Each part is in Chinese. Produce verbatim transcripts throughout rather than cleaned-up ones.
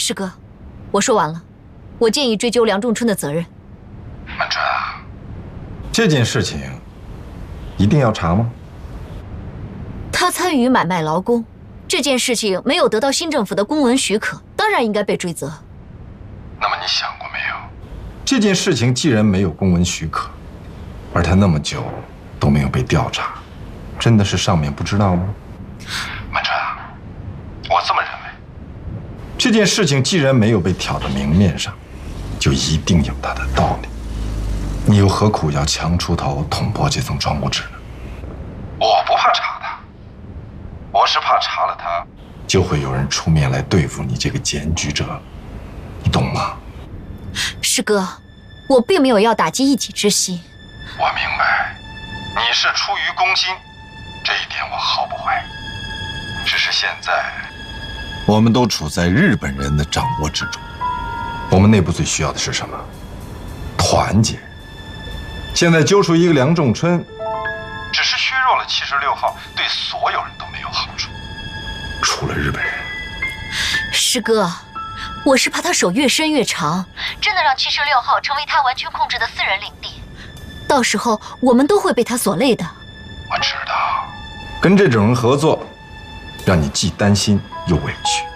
师哥，我说完了，我建议追究梁仲春的责任。 满春啊，这件事情一定要查吗？ 他参与买卖劳工，这件事情没有得到新政府的公文许可，当然应该被追责。 那么你想过没有，这件事情既然没有公文许可，而他那么久都没有被调查，真的是上面不知道吗？满春啊，我这么认为，这件事情既然没有被挑到明面上，就一定有它的道理。你又何苦要强出头捅破这层窗户纸呢？我不怕查他，我是怕查了他，就会有人出面来对付你这个检举者，你懂吗？ 师哥，我并没有要打击一己之心。 我明白，你是出于公心，这一点我毫不怀疑。只是现在，我们都处在日本人的掌握之中，我们内部最需要的是什么？团结。现在揪出一个梁仲春，只是削弱了七十六号，对所有人都没有好处，除了日本人。 师哥，我是怕他手越伸越长，真的让七十六号成为他完全控制的私人领地，到时候我们都会被他所累的。 我知道，跟这种人合作，让你既担心又委屈。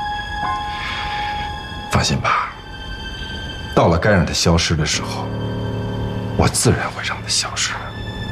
放心吧，到了该让他消失的时候，我自然会让他消失的。